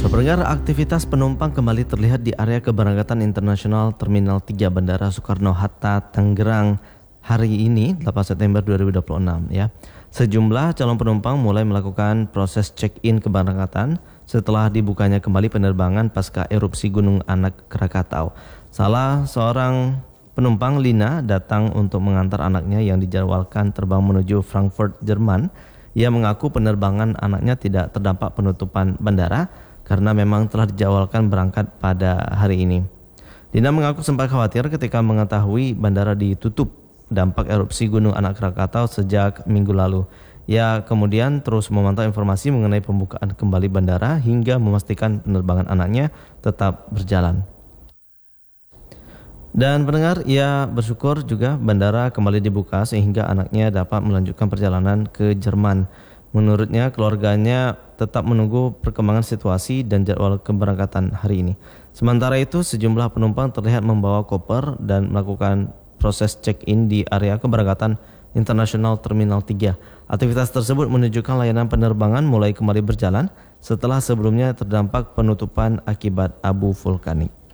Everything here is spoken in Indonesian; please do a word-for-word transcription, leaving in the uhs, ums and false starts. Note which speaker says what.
Speaker 1: Pendengar, aktivitas penumpang kembali terlihat di area keberangkatan internasional Terminal tiga Bandara Soekarno-Hatta, Tangerang hari ini delapan September dua ribu dua puluh enam ya. Sejumlah calon penumpang mulai melakukan proses check-in keberangkatan setelah dibukanya kembali penerbangan pasca erupsi Gunung Anak Krakatau. Salah seorang penumpang, Lina, datang untuk mengantar anaknya yang dijadwalkan terbang menuju Frankfurt, Jerman. Ia mengaku penerbangan anaknya tidak terdampak penutupan bandara karena memang telah dijadwalkan berangkat pada hari ini. Lina mengaku sempat khawatir ketika mengetahui bandara ditutup dampak erupsi Gunung Anak Krakatau sejak minggu lalu. Ia kemudian terus memantau informasi mengenai pembukaan kembali bandara hingga memastikan penerbangan anaknya tetap berjalan. Dan pendengar, ia bersyukur juga bandara kembali dibuka sehingga anaknya dapat melanjutkan perjalanan ke Jerman. Menurutnya, keluarganya tetap menunggu perkembangan situasi dan jadwal keberangkatan hari ini. Sementara itu, sejumlah penumpang terlihat membawa koper dan melakukan proses check-in di area keberangkatan internasional Terminal tiga. Aktivitas tersebut menunjukkan layanan penerbangan mulai kembali berjalan setelah sebelumnya terdampak penutupan akibat abu vulkanik.